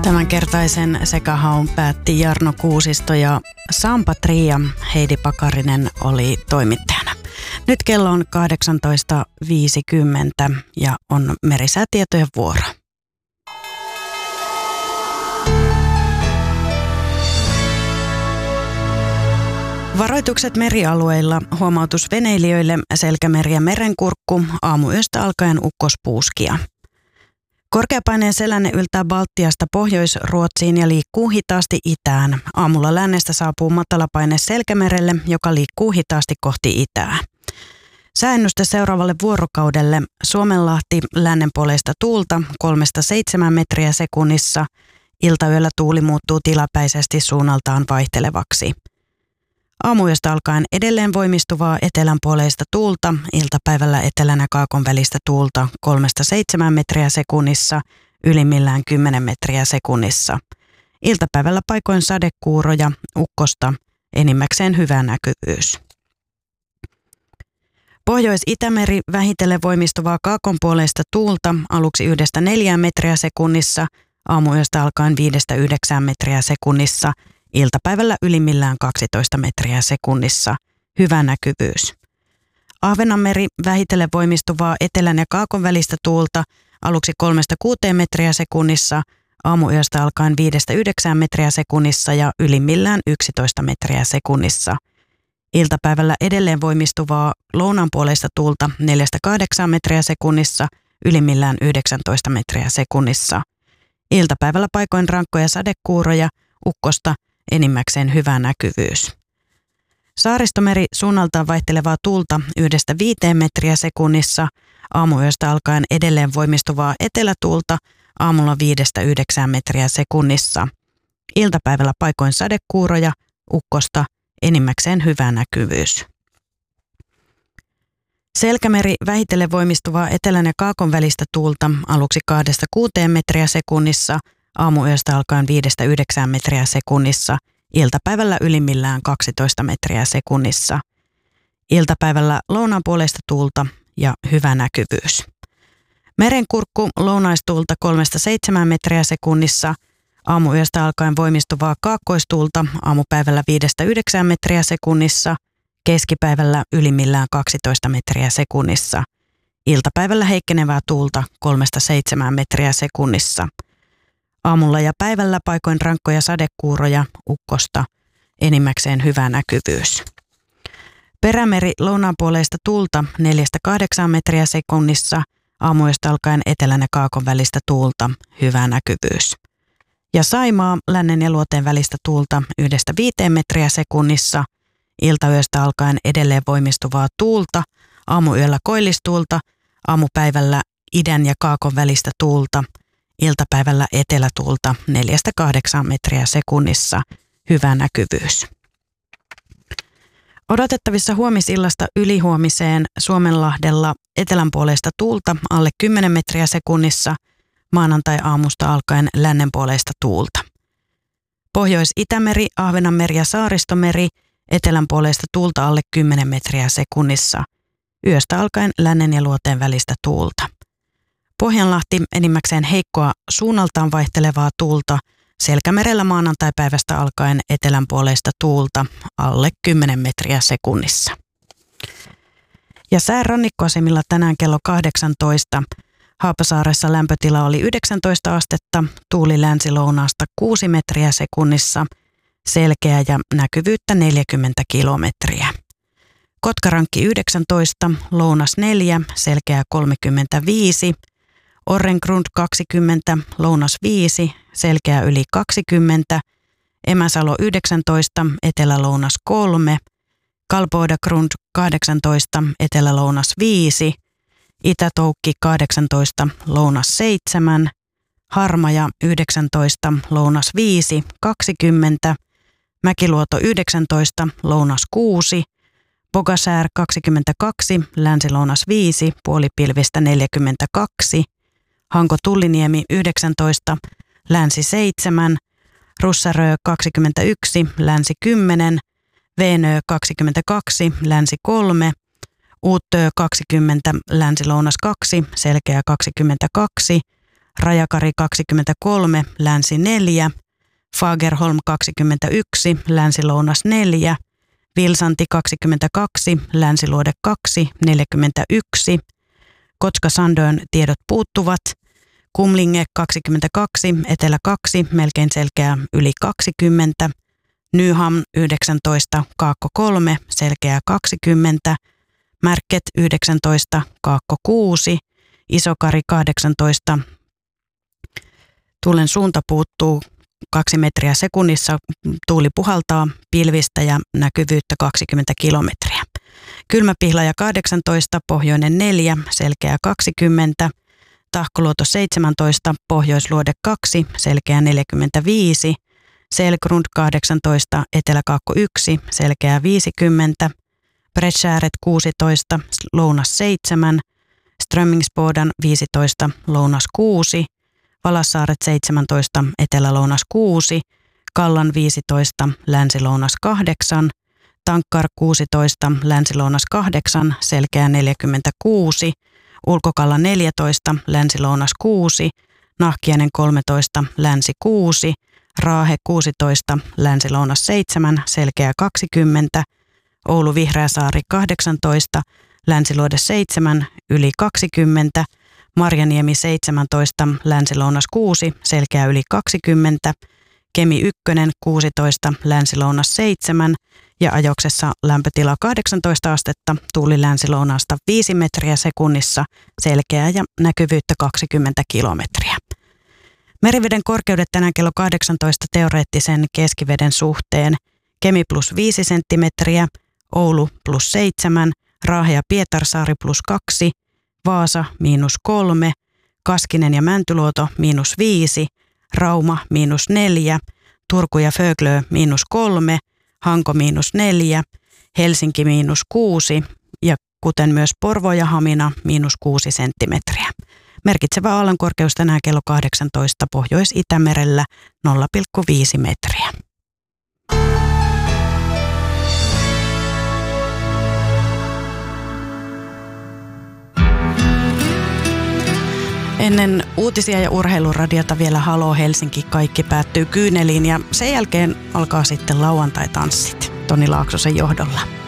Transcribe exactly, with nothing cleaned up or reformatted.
Tämänkertaisen sekahaun päätti Jarno Kuusisto ja Sampa Tria. Heidi Pakarinen oli toimittajana. Nyt kello on kahdeksantoista viisikymmentä ja on merisäätietojen vuoro. Varoitukset merialueilla, huomautus veneilijöille, Selkämeri ja Merenkurkku, aamuyöstä alkaen ukkospuuskia. Korkeapaineen selänne yltää Baltiasta Pohjois-Ruotsiin ja liikkuu hitaasti itään. Aamulla lännestä saapuu matalapaine Selkämerelle, joka liikkuu hitaasti kohti itää. Sääennuste seuraavalle vuorokaudelle: Suomenlahti lännenpuoleista tuulta kolmesta seitsemään metriä sekunnissa. Iltayöllä tuuli muuttuu tilapäisesti suunnaltaan vaihtelevaksi. Aamuyöstä alkaen edelleen voimistuvaa etelänpuoleista tuulta, iltapäivällä etelän ja kaakon välistä tuulta kolmesta seitsemään metriä sekunnissa, ylimmillään kymmenen metriä sekunnissa. Iltapäivällä paikoin sadekuuroja, ukkosta, enimmäkseen hyvä näkyvyys. Pohjois-Itämeri vähitellen voimistuvaa kaakonpuoleista tuulta, aluksi yhdestä neljään metriä sekunnissa, aamuyöstä alkaen viidestä yhdeksään metriä sekunnissa, iltapäivällä ylimmillään kaksitoista metriä sekunnissa. Hyvä näkyvyys. Ahvenanmeri vähitellen voimistuvaa etelän ja kaakon välistä tuulta, aluksi kolmesta kuuteen metriä sekunnissa, aamuyöstä alkaen viidestä yhdeksään metriä sekunnissa ja ylimmillään yksitoista metriä sekunnissa. Iltapäivällä edelleen voimistuvaa lounaanpuoleista tuulta neljästä kahdeksaan metriä sekunnissa, ylimmillään yhdeksäntoista metriä sekunnissa. Iltapäivällä paikoin rankkoja sadekuuroja, ukkosta, enimmäkseen hyvä näkyvyys. Saaristomeri suunnaltaan vaihtelevaa tuulta yhdestä viiteen metriä sekunnissa, aamuyöstä alkaen edelleen voimistuvaa etelätuulta, aamulla viidestä yhdeksään metriä sekunnissa. Iltapäivällä paikoin sadekuuroja, ukkosta, enimmäkseen hyvä näkyvyys. Selkämeri vähitellen voimistuvaa etelän ja kaakon välistä tuulta, aluksi kahdesta kuuteen metriä sekunnissa, aamuyöstä alkaen viidestä yhdeksään metriä sekunnissa, iltapäivällä ylimmillään kaksitoista metriä sekunnissa. Iltapäivällä lounaanpuoleista tuulta ja hyvä näkyvyys. Merenkurkku lounaistuulta kolmesta seitsemään metriä sekunnissa, aamuyöstä alkaen voimistuvaa kaakkoistuulta, aamupäivällä viidestä yhdeksään metriä sekunnissa, keskipäivällä ylimmillään kaksitoista metriä sekunnissa. Iltapäivällä heikkenevää tuulta kolmesta seitsemään metriä sekunnissa. Aamulla ja päivällä paikoin rankkoja sadekuuroja, ukkosta, enimmäkseen hyvä näkyvyys. Perämeri lounaanpuoleista tuulta neljästä kahdeksaan metriä sekunnissa, aamuyöstä alkaen etelän ja kaakon välistä tuulta, hyvä näkyvyys. Ja Saimaa lännen ja luoteen välistä tuulta yhdestä viiteen metriä sekunnissa, iltayöstä alkaen edelleen voimistuvaa tuulta, aamuyöllä koillistuulta, aamupäivällä idän ja kaakon välistä tuulta, iltapäivällä etelätuulta neljästä kahdeksaan metriä sekunnissa, hyvä näkyvyys. Odotettavissa huomisillasta ylihuomiseen Suomenlahdella etelänpuoleista tuulta alle kymmenen metriä sekunnissa, maanantai-aamusta alkaen lännenpuoleista tuulta. Pohjois-Itämeri, Ahvenanmeri ja Saaristomeri, etelänpuoleista tuulta alle kymmenen metriä sekunnissa, yöstä alkaen lännen ja luoteen välistä tuulta. Pohjanlahti enimmäkseen heikkoa suunnaltaan vaihtelevaa tuulta, Selkämerellä maanantaipäivästä alkaen etelänpuoleista tuulta alle kymmenen metriä sekunnissa. Ja sään rannikkoasemilla tänään kello kahdeksantoista. Haapasaaressa lämpötila oli yhdeksäntoista astetta, tuuli länsi-lounaasta kuusi metriä sekunnissa, selkeä ja näkyvyyttä neljäkymmentä kilometriä. Kotkarankki yhdeksäntoista, lounas neljä, selkeä kolmekymmentäviisi, Orrengrund kaksikymmentä, lounas viisi, selkeä yli kaksikymmentä, Emäsalo yhdeksäntoista, etelä-lounas kolme, Kalbodagrund kahdeksantoista, etelä-lounas viisi, Itä-Toukki kahdeksantoista, lounas seitsemän, Harmaja yhdeksäntoista, lounas viisi, kaksikymmentä, Mäkiluoto yhdeksäntoista, lounas kuusi, Bogasär kaksikymmentäkaksi, länsi-lounas viisi, puolipilvistä neljäkymmentäkaksi, Hanko-Tulliniemi yhdeksäntoista, länsi seitsemän, Russarö kaksikymmentäyksi, länsi kymmenen, Veenö kaksikymmentäkaksi, länsi kolme, Uutö kaksikymmentä, länsi-lounas kaksi, selkeä kaksikymmentäkaksi, Rajakari kaksikymmentäkolme, länsi neljä, Fagerholm kaksikymmentäyksi, länsi-lounas neljä, Vilsanti kaksikymmentäkaksi, länsiluode kaksi, neljäkymmentäyksi, Kotka-Sandön tiedot puuttuvat, Kumlinge kaksikymmentäkaksi, etelä kaksi, melkein selkeä yli kaksikymmentä, Nyham yhdeksäntoista, kaakko kolme, selkeä kaksikymmentä, Märket yhdeksäntoista, kaakko kuusi, Isokari kahdeksantoista, tuulen suunta puuttuu kaksi metriä sekunnissa, tuuli puhaltaa pilvistä ja näkyvyyttä kaksikymmentä kilometriä. Kylmäpihlaja kahdeksantoista, pohjoinen neljä, selkeä kaksikymmentä, Tahkoluoto seitsemäntoista, pohjoisluode kaksi, selkeä neljäkymmentäviisi, Selgrund kahdeksantoista, eteläkaakko yksi, selkeä viisikymmentä, Bredshäret kuusitoista, lounas seitsemän, Strömmingsbodan viisitoista, lounas kuusi, Valassaaret seitsemäntoista, etelä-lounas kuusi, Kallan viisitoista, länsi-lounas kahdeksan, Tankkar kuusitoista, länsi-lounas kahdeksan, selkeä neljäkymmentäkuusi, Ulkokalla neljätoista, länsi-lounas kuusi, Nahkiainen kolmetoista, länsi kuusi, Raahe kuusitoista, länsi-lounas seitsemän, selkeä kaksikymmentä, Oulu Vihreäsaari kahdeksantoista, länsiluode seitsemän, yli kaksikymmentä, Marjaniemi seitsemäntoista, länsi-lounas kuusi, selkeä yli kaksikymmentä, Kemi yksi kuusitoista, länsi-lounas seitsemän ja Ajoksessa lämpötila kahdeksantoista astetta, tuuli länsi-lounaasta viisi metriä sekunnissa, selkeää ja näkyvyyttä kaksikymmentä kilometriä. Meriveden korkeudet tänään kello kahdeksantoista teoreettisen keskiveden suhteen. Kemi plus viisi senttimetriä, Oulu plus seitsemän, Raahe ja Pietarsaari plus kaksi, Vaasa miinus kolme, Kaskinen ja Mäntyluoto miinus viisi, Rauma miinus neljä, Turku ja Föglö miinus kolme, Hanko miinus neljä, Helsinki miinus kuusi ja kuten myös Porvoo ja Hamina miinus kuusi senttimetriä. Merkitsevä aallonkorkeus tänään kello kahdeksantoista Pohjois-Itämerellä nolla pilkku viisi metriä. Ennen uutisia ja urheiluradiota vielä Halo Helsinki, kaikki päättyy kyyneliin ja sen jälkeen alkaa sitten lauantai-tanssit Toni Laaksosen johdolla.